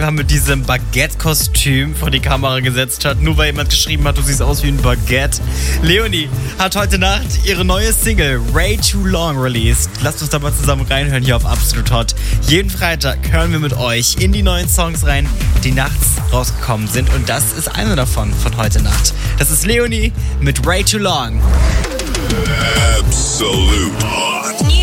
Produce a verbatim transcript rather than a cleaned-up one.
Instagram mit diesem Baguette-Kostüm vor die Kamera gesetzt hat, nur weil jemand geschrieben hat, du siehst aus wie ein Baguette. Leonie hat heute Nacht ihre neue Single Way Too Long released. Lasst uns da mal zusammen reinhören hier auf Absolut Hot. Jeden Freitag hören wir mit euch in die neuen Songs rein, die nachts rausgekommen sind. Und das ist einer davon von heute Nacht. Das ist Leonie mit Way Too Long. Absolute Hot.